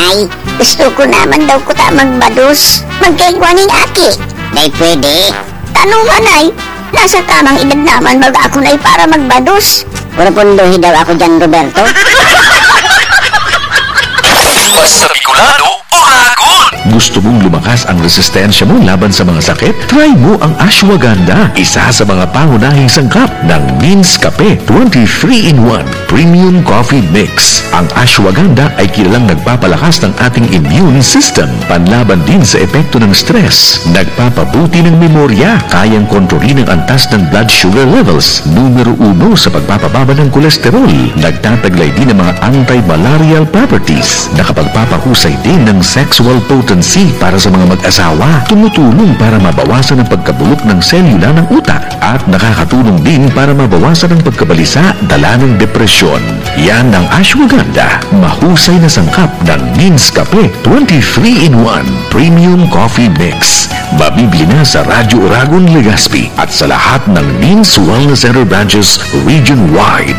Nay, gusto ko naman daw ko magbadus. Magkaigwaning aki. Day pwede. Tanong nga, Nay. Nasa tamang edad naman baga ako, Nay, para magbadus. Puro-punduhi daw ako dyan, Roberto. Basta Bicolano, Uragon! Gusto mong lumakas ang resistensya mo laban sa mga sakit? Try mo ang ashwagandha, isa sa mga pangunahing sangkap ng Means Cafe 23-in-1 Premium Coffee Mix. Ang ashwagandha ay kilalang nagpapalakas ng ating immune system, panlaban din sa epekto ng stress, nagpapabuti ng memorya, kayang kontrolin ang antas ng blood sugar levels, numero 1 sa pagpapababa ng kolesterol, nagtataglay din ng mga anti-malarial properties, nakapagpapahusay din ng sexual potency para sa mga mag-asawa, tumutulong para mabawasan ang pagkabulok ng selula ng utak, at nakakatulong din para mabawasan ang pagkabalisa dala ng depresyon. Yan ang ashwagandha, mahusay na sangkap ng Means Cafe 23-in-1 Premium Coffee Mix. Mabibili na sa Radyo Uragon, Legazpi at sa lahat ng Means Wellness Center branches region-wide.